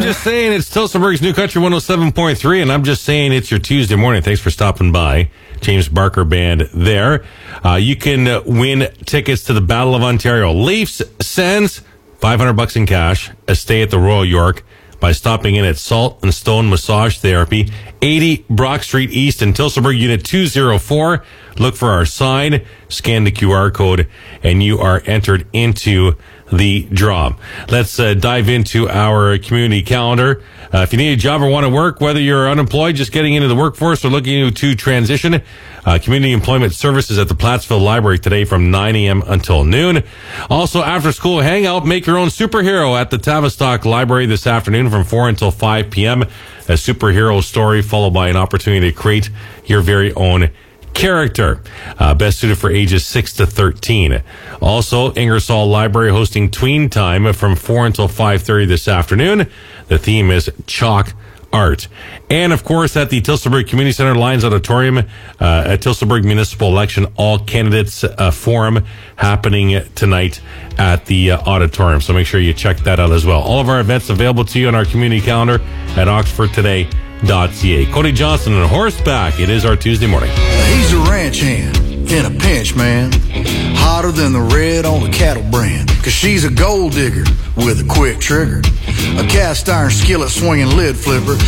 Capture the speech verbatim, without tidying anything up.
just saying it's Tillsonburg's New Country one oh seven point three, and I'm just saying it's your Tuesday morning. Thanks for stopping by. James Barker Band there. Uh, you can uh, win tickets to the Battle of Ontario. Leafs sends five hundred bucks in cash, a stay at the Royal York, by stopping in at Salt and Stone Massage Therapy, eighty Brock Street East in Tillsonburg, Unit two oh four. Look for our sign, scan the Q R code, and you are entered into the draw. Let's uh, dive into our community calendar. Uh, if you need a job or want to work, whether you're unemployed, just getting into the workforce, or looking to transition, uh, Community Employment Services at the Plattsville Library today from nine a.m. until noon. Also, after school hangout, make your own superhero at the Tavistock Library this afternoon from four until five p.m. A superhero story followed by an opportunity to create your very own character, uh, best suited for ages six to thirteen. Also, Ingersoll Library hosting Tween Time from four until five thirty this afternoon. The theme is chalk art. And of course, at the Tillsonburg Community Center Lions Auditorium, uh, at Tillsonburg Municipal Election All Candidates uh, Forum happening tonight at the uh, auditorium. So make sure you check that out as well. All of our events available to you on our community calendar at oxford today dot c a. Cody Johnson on horseback. It is our Tuesday morning. He's a ranch hand in a pinch, man. Hotter than the red on the cattle brand. Cause she's a gold digger with a quick trigger. A cast iron skillet swinging lid flipper.